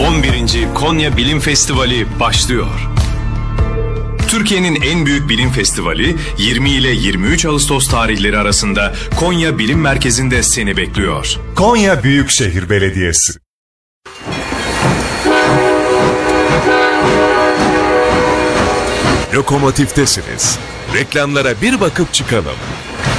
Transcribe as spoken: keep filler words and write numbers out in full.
on birinci Konya Bilim Festivali başlıyor. Türkiye'nin en büyük bilim festivali yirmi ile yirmi üç Ağustos tarihleri arasında Konya Bilim Merkezi'nde seni bekliyor. Konya Büyükşehir Belediyesi. Lokomotiftesiniz. Reklamlara bir bakıp çıkalım.